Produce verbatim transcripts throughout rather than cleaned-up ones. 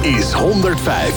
is honderdvijf.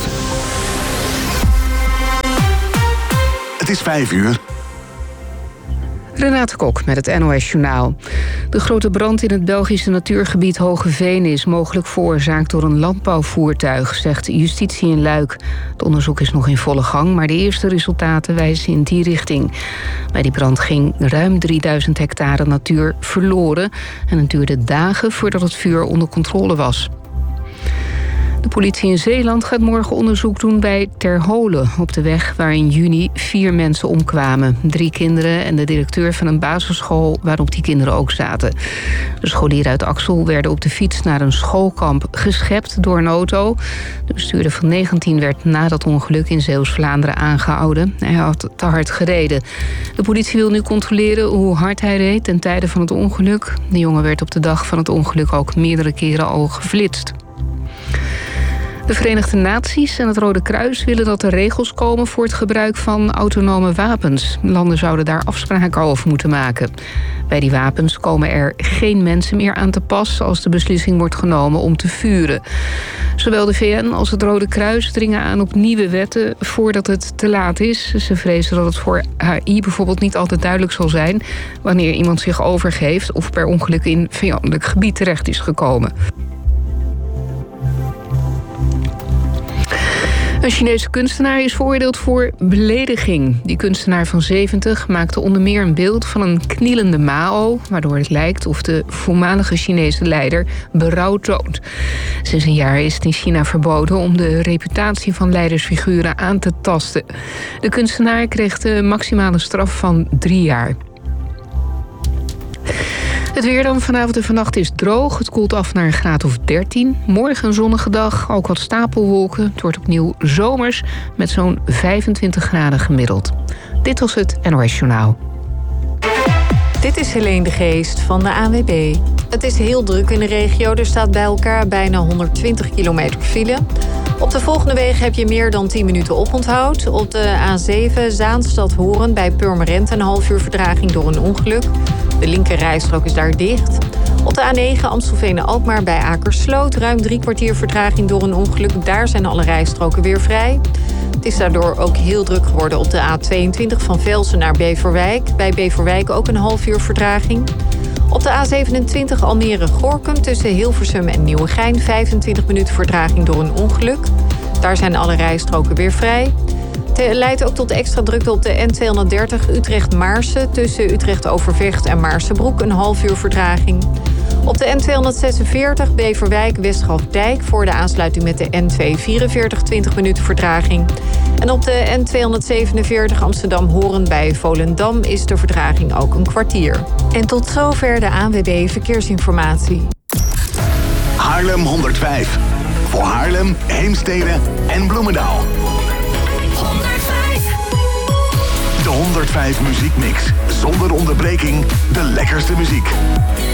Het is vijf uur. Renate Kok met het N O S Journaal. De grote brand in het Belgische natuurgebied Hogeveen is mogelijk veroorzaakt door een landbouwvoertuig, zegt justitie in Luik. Het onderzoek is nog in volle gang, maar de eerste resultaten wijzen in die richting. Bij die brand ging ruim drieduizend hectare natuur verloren en het duurde dagen voordat het vuur onder controle was. De politie in Zeeland gaat morgen onderzoek doen bij Terholen, op de weg waar in juni vier mensen omkwamen. Drie kinderen en de directeur van een basisschool waarop die kinderen ook zaten. De scholieren uit Axel werden op de fiets naar een schoolkamp geschept door een auto. De bestuurder van negentien werd na dat ongeluk in Zeeuws-Vlaanderen aangehouden. Hij had te hard gereden. De politie wil nu controleren hoe hard hij reed ten tijde van het ongeluk. De jongen werd op de dag van het ongeluk ook meerdere keren al geflitst. De Verenigde Naties en het Rode Kruis willen dat er regels komen voor het gebruik van autonome wapens. Landen zouden daar afspraken over moeten maken. Bij die wapens komen er geen mensen meer aan te pas als de beslissing wordt genomen om te vuren. Zowel de V N als het Rode Kruis dringen aan op nieuwe wetten voordat het te laat is. Ze vrezen dat het voor H I bijvoorbeeld niet altijd duidelijk zal zijn wanneer iemand zich overgeeft of per ongeluk in vijandelijk gebied terecht is gekomen. Een Chinese kunstenaar is veroordeeld voor belediging. Die kunstenaar van zeventig maakte onder meer een beeld van een knielende Mao, waardoor het lijkt of de voormalige Chinese leider berouw toont. Sinds een jaar is het in China verboden om de reputatie van leidersfiguren aan te tasten. De kunstenaar kreeg de maximale straf van drie jaar. Het weer dan vanavond en vannacht is droog. Het koelt af naar een graad of dertien. Morgen een zonnige dag, ook wat stapelwolken. Het wordt opnieuw zomers met zo'n vijfentwintig graden gemiddeld. Dit was het N O S Journaal. Dit is Helene de Geest van de A N W B. Het is heel druk in de regio. Er staat bij elkaar bijna honderdtwintig kilometer file. Op de volgende wegen heb je meer dan tien minuten oponthoud. Op de A zeven Zaanstad-Horen bij Purmerend een half uur vertraging door een ongeluk. De linkerrijstrook is daar dicht. Op de A negen Amstelveen-Alkmaar bij Akersloot ruim drie kwartier vertraging door een ongeluk. Daar zijn alle rijstroken weer vrij. Het is daardoor ook heel druk geworden op de A tweeëntwintig van Velsen naar Beverwijk. Bij Beverwijk ook een half uur vertraging. Op de A zevenentwintig Almere-Gorinchem tussen Hilversum en Nieuwegein vijfentwintig minuten vertraging door een ongeluk. Daar zijn alle rijstroken weer vrij. Het leidt ook tot extra drukte op de N tweehonderddertig Utrecht-Maarsen tussen Utrecht-Overvecht en Maarsebroek een half uur vertraging. Op de N tweehonderdzesenveertig Beverwijk-Westgrafdijk voor de aansluiting met de N tweehonderdvierenveertig twintig minuten vertraging. En op de N tweehonderdzevenenveertig Amsterdam-Horen bij Volendam is de vertraging ook een kwartier. En tot zover de A N W B Verkeersinformatie. Haarlem honderdvijf. Voor Haarlem, Heemstede en Bloemendaal. honderdvijf. De honderdvijf muziekmix. Zonder onderbreking de lekkerste muziek.